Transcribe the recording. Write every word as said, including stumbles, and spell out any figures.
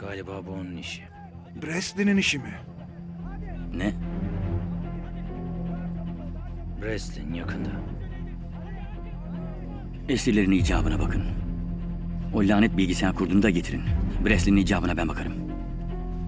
Galiba bu onun işi. Bresley'nin işi mi? Ne? Breslin yakında. Esirlerin icabına bakın. O lanet bilgisayar kurduğunu da getirin. Breslin icabına ben bakarım.